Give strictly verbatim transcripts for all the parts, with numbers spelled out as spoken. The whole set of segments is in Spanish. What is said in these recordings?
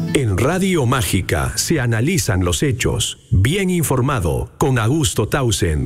En Radio Mágica se analizan los hechos. Bien informado con Augusto Townsend.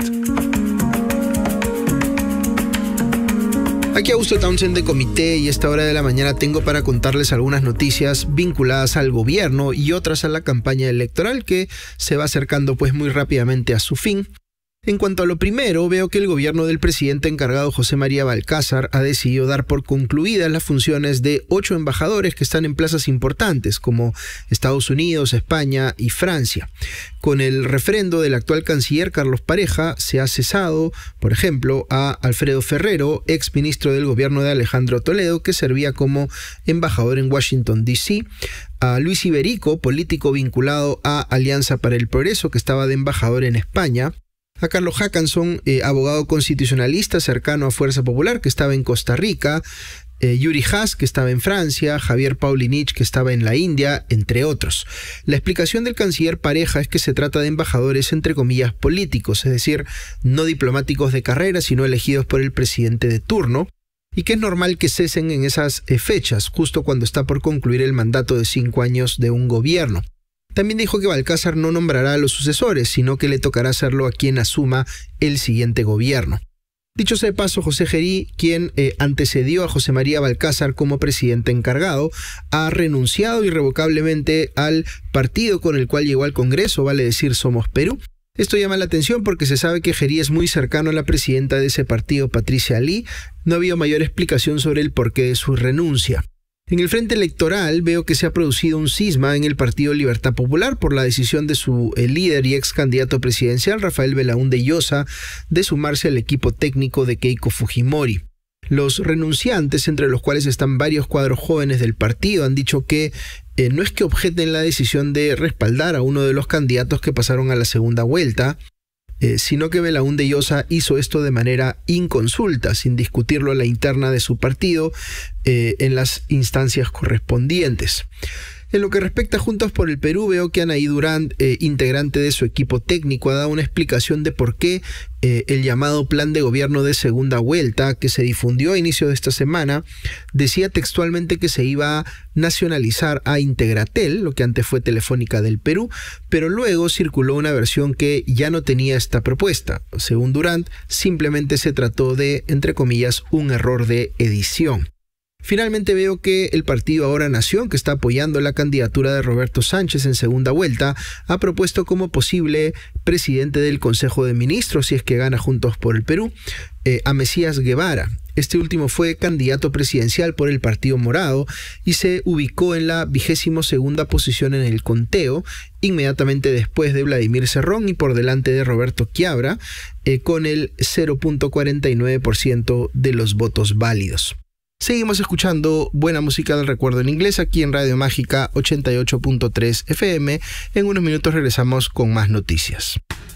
Aquí Augusto Townsend de Comité, y a esta hora de la mañana tengo para contarles algunas noticias vinculadas al gobierno y otras a la campaña electoral que se va acercando pues muy rápidamente a su fin. En cuanto a lo primero, veo que el gobierno del presidente encargado José María Balcázar ha decidido dar por concluidas las funciones de ocho embajadores que están en plazas importantes como Estados Unidos, España y Francia. Con el refrendo del actual canciller Carlos Pareja, se ha cesado, por ejemplo, a Alfredo Ferrero, ex ministro del gobierno de Alejandro Toledo, que servía como embajador en Washington, D C, a Luis Iberico, político vinculado a Alianza para el Progreso, que estaba de embajador en España, a Carlos Hackanson, eh, abogado constitucionalista cercano a Fuerza Popular, que estaba en Costa Rica, eh, Yuri Haas, que estaba en Francia, Javier Paulinich, que estaba en la India, entre otros. La explicación del canciller Pareja es que se trata de embajadores entre comillas políticos, es decir, no diplomáticos de carrera, sino elegidos por el presidente de turno, y que es normal que cesen en esas eh, fechas, justo cuando está por concluir el mandato de cinco años de un gobierno. También dijo que Balcázar no nombrará a los sucesores, sino que le tocará hacerlo a quien asuma el siguiente gobierno. Dicho sea de paso, José Gerí, quien eh, antecedió a José María Balcázar como presidente encargado, ha renunciado irrevocablemente al partido con el cual llegó al Congreso, vale decir Somos Perú. Esto llama la atención porque se sabe que Gerí es muy cercano a la presidenta de ese partido, Patricia Lee. No ha habido mayor explicación sobre el porqué de su renuncia. En el frente electoral veo que se ha producido un cisma en el Partido Libertad Popular por la decisión de su eh, líder y ex candidato presidencial, Rafael Belaúnde Llosa, de sumarse al equipo técnico de Keiko Fujimori. Los renunciantes, entre los cuales están varios cuadros jóvenes del partido, han dicho que eh, no es que objeten la decisión de respaldar a uno de los candidatos que pasaron a la segunda vuelta, Eh, sino que Belaúnde Llosa hizo esto de manera inconsulta, sin discutirlo a la interna de su partido eh, en las instancias correspondientes. En lo que respecta a Juntos por el Perú, veo que Anaí Durán, eh, integrante de su equipo técnico, ha dado una explicación de por qué eh, el llamado plan de gobierno de segunda vuelta, que se difundió a inicio de esta semana, decía textualmente que se iba a nacionalizar a Integratel, lo que antes fue Telefónica del Perú, pero luego circuló una versión que ya no tenía esta propuesta. Según Durán, simplemente se trató de, entre comillas, un error de edición. Finalmente veo que el partido Ahora Nación, que está apoyando la candidatura de Roberto Sánchez en segunda vuelta, ha propuesto como posible presidente del Consejo de Ministros, si es que gana Juntos por el Perú, eh, a Mesías Guevara. Este último fue candidato presidencial por el Partido Morado y se ubicó en la vigésimo segunda posición en el conteo, inmediatamente después de Vladimir Cerrón y por delante de Roberto Quiabra, eh, con el cero punto cuarenta y nueve por ciento de los votos válidos. Seguimos escuchando buena música del recuerdo en inglés aquí en Radio Mágica ochenta y ocho punto tres F M. En unos minutos regresamos con más noticias.